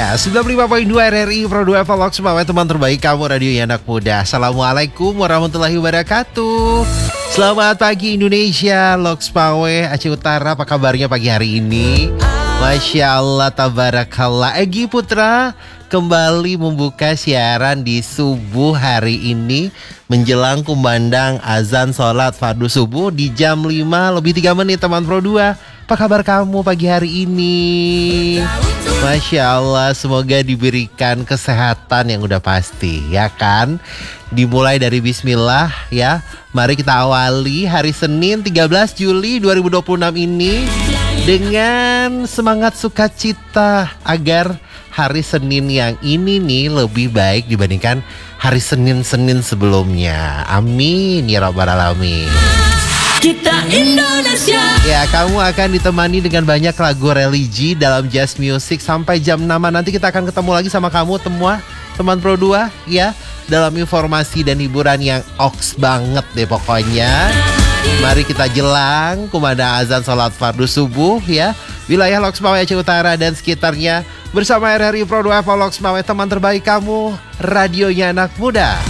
Ya, 95.2 RRI Pro 2 Vlog Semawai, teman terbaik kamu, radionya anak muda. Assalamualaikum warahmatullahi wabarakatuh. Selamat pagi Indonesia, Loks Pawe, Aceh Utara, apa kabarnya pagi hari ini? Masya Allah, tabarakallah. Egy Putra kembali membuka siaran di subuh hari ini menjelang kumandang azan sholat fardu subuh di jam 5 lebih 3 menit, teman Pro 2. Apa kabar kamu pagi hari ini? Masya Allah, semoga diberikan kesehatan yang udah pasti, ya kan? Dimulai dari bismillah ya. Mari kita awali hari Senin 13 Juli 2026 ini dengan semangat sukacita agar hari Senin yang ini nih lebih baik dibandingkan hari Senin-Senin sebelumnya. Amin ya rabbal alamin. Kita Indonesia. Ya, kamu akan ditemani dengan banyak lagu religi dalam Jazz Music sampai jam 6. Nanti kita akan ketemu lagi sama kamu semua, teman Pro 2 ya, dalam informasi dan hiburan yang oks banget deh pokoknya. Mari kita jelang kumandang azan sholat fardu subuh ya, wilayah Loks Pawe Aceh Utara dan sekitarnya bersama RRI Pro 2 Loks Pawe, teman terbaik kamu, radionya anak muda.